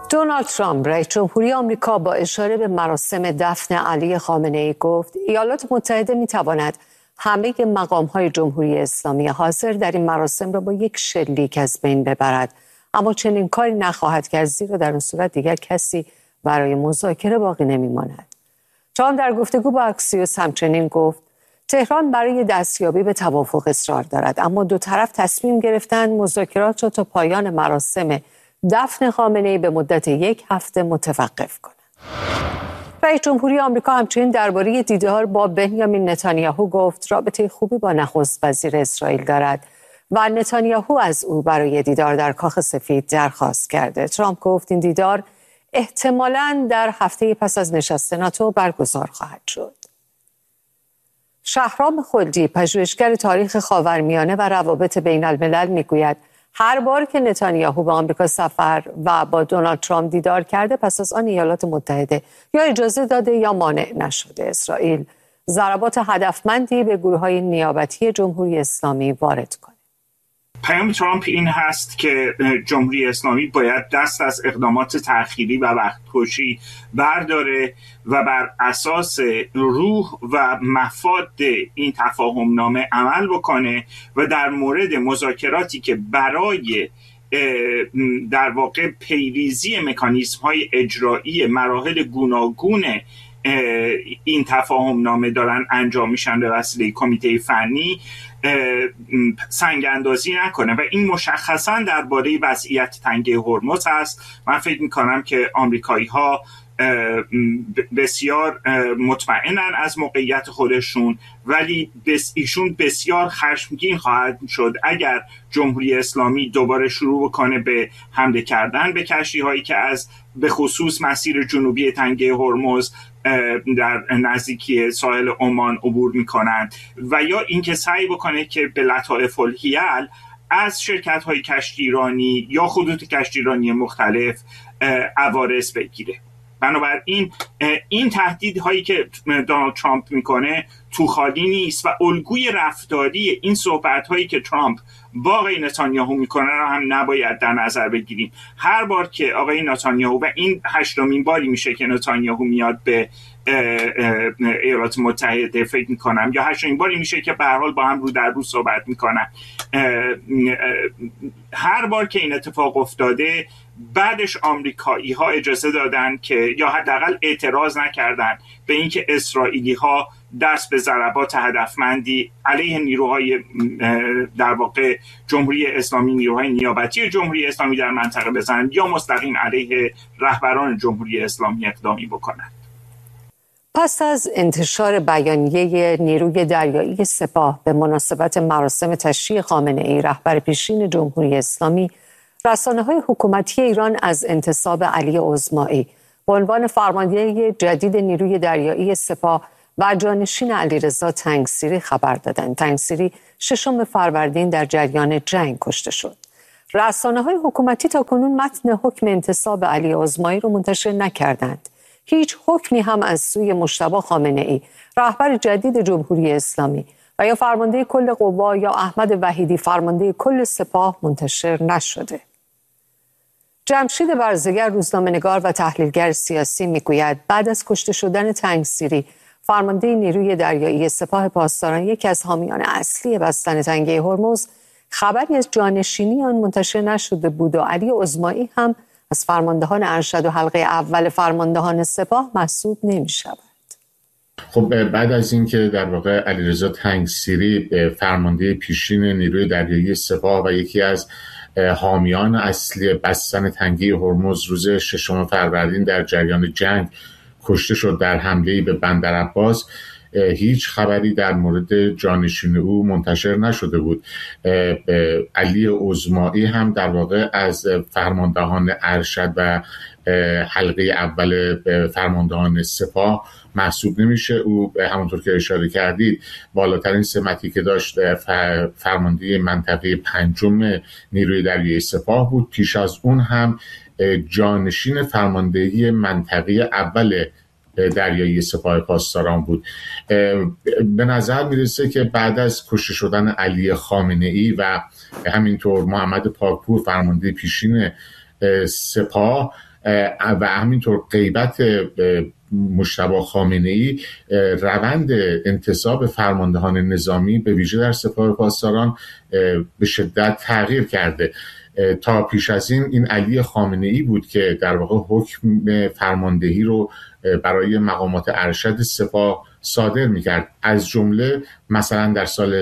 دونالد ترامپ رئیس جمهوری آمریکا با اشاره به مراسم دفن علی خامنه‌ای گفت ایالات متحده می‌تواند همه مقام‌های جمهوری اسلامی حاضر در این مراسم را با یک شلیک از بین ببرد، اما چنین کاری نخواهد کرد زیرا در این صورت دیگر کسی برای مذاکره باقی نمی‌ماند. ترامپ در گفتگو با اکسیوس همچنین گفت تهران برای دستیابی به توافق اصرار دارد، اما دو طرف تصمیم گرفتند مذاکرات را تا پایان مراسم دفن خامنه‌ای به مدت 1 هفته متوقف کنند. رئیس جمهوری آمریکا همچنین درباره دیدار با بنیامین نتانیاهو گفت رابطه خوبی با نخست وزیر اسرائیل دارد و نتانیاهو از او برای دیدار در کاخ سفید درخواست کرده. ترامپ گفت این دیدار احتمالاً در هفته پس از نشست ناتو برگزار خواهد شد. شهرام خلدی، پژوهشگر تاریخ خاورمیانه و روابط بین الملل میگوید هر بار که نتانیاهو به آمریکا سفر و با دونالد ترامپ دیدار کرده پس از آن ایالات متحده یا اجازه داده یا مانع نشده اسرائیل ضربات هدفمندی به گروه‌های نیابتی جمهوری اسلامی وارد کنه. پیام ترامپ این هست که جمهوری اسلامی باید دست از اقدامات تأخیری و وقتکشی برداره و بر اساس روح و مفاد این تفاهمنامه عمل بکنه و در مورد مذاکراتی که برای در واقع پیریزی مکانیزم‌های اجرایی مراحل گوناگون این تفاهمنامه دارن انجام میشن به وسیله کمیته فنی سنگ اندازی نکنه و این مشخصا درباره وضعیت تنگه هرمز هست. من فکر میکنم که آمریکایی ها بسیار مطمئنن از موقعیت خودشون، ولی ایشون بسیار خشمگین خواهد شد اگر جمهوری اسلامی دوباره شروع بکنه به حمله کردن به کشتی هایی که از به خصوص مسیر جنوبی تنگه هرمز در نزدیکی ساحل عمان عبور میکنند و یا اینکه سعی بکنه که به لطائف الحیل از شرکت های کشتیرانی یا خطوط کشتیرانی مختلف عوارض بگیره. بنابراین این تهدیدهایی که دونالد ترامپ میکنه تو خالی نیست و الگوی رفتاری این صحبتهایی که ترامپ با آقای نتانیاهو میکنه رو هم نباید در نظر بگیریم. هر بار که آقای نتانیاهو و این 8مین باری میشه که نتانیاهو میاد به ایالات متحده فکر میکنم یا 8مین باری میشه که به هر حال با هم رو در رو صحبت میکنن، هر بار که این اتفاق افتاده بعدش آمریکایی ها اجازه دادن که یا حداقل اعتراض نکردن به اینکه اسرائیلی ها دست به ضربات هدفمندی علیه نیروهای در واقع جمهوری اسلامی، نیروهای نیابتی جمهوری اسلامی در منطقه بزنند یا مستقیم علیه رهبران جمهوری اسلامی اقدامی بکنند. پس از انتشار بیانیه نیروی دریایی سپاه به مناسبت مراسم تشییع خامنه‌ای رهبر پیشین جمهوری اسلامی، رسانه‌های حکومتی ایران از انتصاب علی عظمایی به عنوان فرمانده جدید نیروی دریایی سپاه و جانشین علیرضا تنگسیری خبر دادند. تنگسیری 6 فروردین در جریان جنگ کشته شد. رسانه‌های حکومتی تاکنون متن حکم انتصاب علی عظمایی رو منتشر نکردند. هیچ حکمی هم از سوی مجتبی خامنه‌ای رهبر جدید جمهوری اسلامی و یا فرمانده کل قوا یا احمد وحیدی فرمانده کل سپاه منتشر نشده. جمشید برزگر، روزنامه‌نگار و تحلیلگر سیاسی میگوید بعد از کشته شدن تنگسیری فرمانده نیروی دریایی سپاه پاسداران یکی از حامیان اصلی بستن تنگه هرمز، خبری از جانشینی آن منتشر نشده بود و علی عظمایی هم از فرماندهان ارشد و حلقه اول فرماندهان سپاه محسوب نمی شود. خب بعد از اینکه در واقع علیرضا تنگسیری فرمانده پیشین نیروی دریایی سپاه و یکی از حامیان اصلی بستن تنگه هرمز روز 6 فروردین در جریان جنگ کشته شد در حمله‌ای به بندرعباس، هیچ خبری در مورد جانشین او منتشر نشده بود. علی عظمایی هم در واقع از فرماندهان ارشد و حلقه اول فرماندهان سپاه محسوب نمیشه. او همونطور که اشاره کردید بالاترین سمتی که داشت فرمانده منطقه 5 نیروی دریایی سپاه بود. پیش از اون هم جانشین فرماندهی منطقه اول دریایی سپاه پاسداران بود. به نظر میرسه که بعد از کشته شدن علی خامنه‌ای و همینطور محمد پاکپور فرمانده پیشین سپاه، و همینطور غیبت مجتبی خامنه‌ای روند انتصاب فرماندهان نظامی به ویژه در سپاه پاسداران به شدت تغییر کرده. تا پیش از این علی خامنه‌ای بود که در واقع حکم فرماندهی رو برای مقامات ارشد سپاه صادر می‌کرد. از جمله مثلا در سال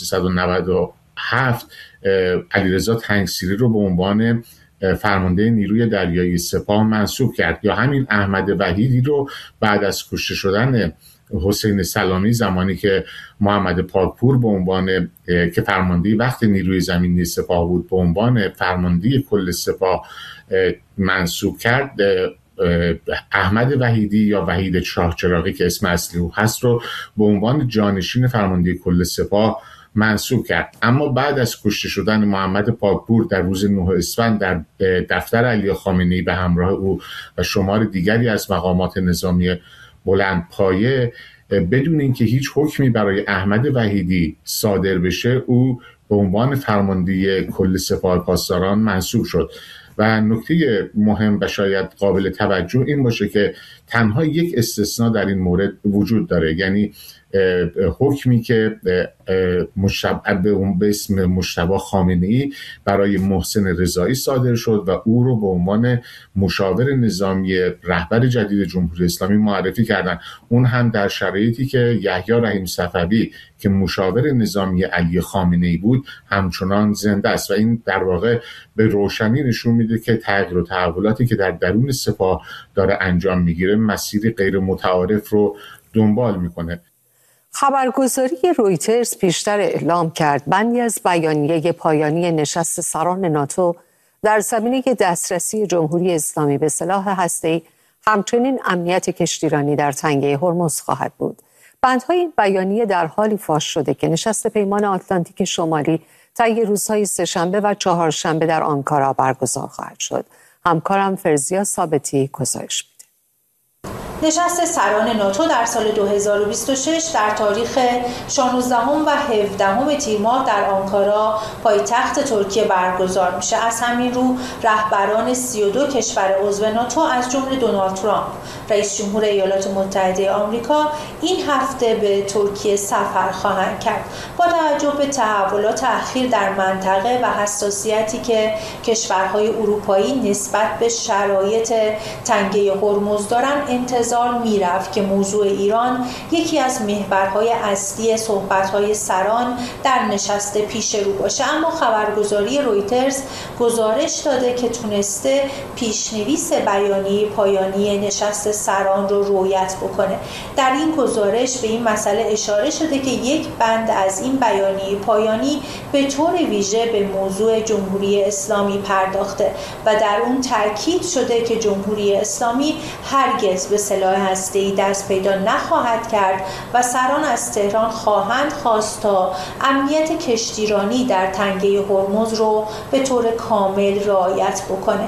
1397 علیرضا تنگسیری رو به عنوان فرمانده نیروی دریایی سپاه منصوب کرد، یا همین احمد وحیدی رو بعد از کشته شدن حسین سلامی زمانی که محمد پاکپور به عنوان که فرمانده وقت نیروی زمینی سپاه بود به عنوان فرمانده کل سپاه منصوب کرد. احمد وحیدی یا وحید شاهچراغی که اسم اصلی او هست رو به عنوان جانشین فرمانده کل سپاه منصوب کرد. اما بعد از کشته شدن محمد پاکپور در روز 9 اسفند در دفتر علی خامنه‌ای به همراه او و شمار دیگری از مقامات نظامی بلندپایه، بدون اینکه هیچ حکمی برای احمد وحیدی صادر بشه، او به عنوان فرمانده کل سپاه پاسداران منصوب شد. و نکته مهم و شاید قابل توجه این باشه که تنها یک استثناء در این مورد وجود داره، یعنی حکمی که به اسم مجتبی خامنه‌ای برای محسن رضایی صادر شد و او رو به عنوان مشاور نظامی رهبر جدید جمهوری اسلامی معرفی کردن. اون هم در شرایطی که یحیی رحیم صفوی که مشاور نظامی علی خامنه‌ای بود همچنان زنده است، و این در واقع به روشنی نشون میده که تغییر و تحولاتی که در درون سپاه داره انجام میگیره مسیر غیر متعارف رو دنبال میکنه. خبرگزاری رویترز پیشتر اعلام کرد بندی از بیانیه پایانی نشست سران ناتو در زمینه دسترسی جمهوری اسلامی به سلاح هسته‌ای همچنین امنیت کشتیرانی در تنگه هرمز خواهد بود. بندهای این بیانیه در حالی فاش شده که نشست پیمان آتلانتیک شمالی طی روزهای سه‌شنبه و چهارشنبه در آنکارا برگزار خواهد شد. همکارم فرزیا ثابتی گزارش میده. نشست سران ناتو در سال 2026 در تاریخ 16 و 17 تیر ماه در آنکارا پایتخت ترکیه برگزار میشه. از همین رو رهبران 32 کشور عضو ناتو از جمله دونالد ترامپ رئیس جمهور ایالات متحده آمریکا این هفته به ترکیه سفر خواهند کرد. با توجه به تحولات اخیر در منطقه و حساسیتی که کشورهای اروپایی نسبت به شرایط تنگه هرمز دارند، انتظار میرفت که موضوع ایران یکی از محورهای اصلی صحبت‌های سران در نشست پیش رو باشه. اما خبرگزاری رویترز گزارش داده که تونسته پیشنویس بیانیه پایانی نشست سران رو رویت بکنه. در این گزارش به این مسئله اشاره شده که یک بند از این بیانیه پایانی به طور ویژه به موضوع جمهوری اسلامی پرداخته و در اون تاکید شده که جمهوری اسلامی هرگز به سلاح هسته‌ای دست پیدا نخواهد کرد و سران از تهران خواهند خواست تا امنیت کشتیرانی در تنگه هرمز رو به طور کامل رعایت بکنه.